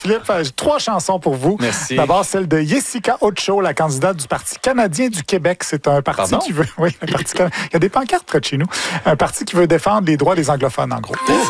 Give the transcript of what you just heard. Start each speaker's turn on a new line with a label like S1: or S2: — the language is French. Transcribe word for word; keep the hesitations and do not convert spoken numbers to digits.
S1: Philippe, j'ai trois chansons pour vous.
S2: Merci.
S1: D'abord, celle de Jessica Ocho, la candidate du Parti canadien du Québec. C'est un parti
S2: Pardon?
S1: qui veut... Oui, un parti... Il y a des pancartes près de chez nous. Un parti qui veut défendre les droits des anglophones, en gros.